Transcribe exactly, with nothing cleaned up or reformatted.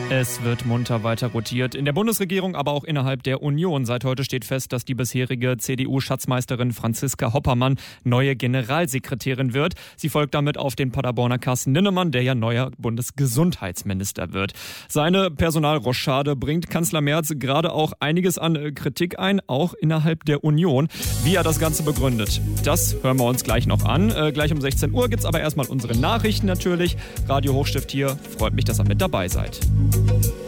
Es wird munter weiter rotiert. In der Bundesregierung, aber auch innerhalb der Union. Seit heute steht fest, dass die bisherige C D U-Schatzmeisterin Franziska Hoppermann neue Generalsekretärin wird. Sie folgt damit auf den Paderborner Carsten Linnemann, der ja neuer Bundesgesundheitsminister wird. Seine Personalrochade bringt Kanzler Merz gerade auch einiges an Kritik ein, auch innerhalb der Union. Wie er das Ganze begründet, das hören wir uns gleich noch an. Äh, gleich um sechzehn Uhr gibt's aber erstmal unsere Nachrichten natürlich. Radio Hochstift hier. Freut mich, dass ihr mit dabei seid.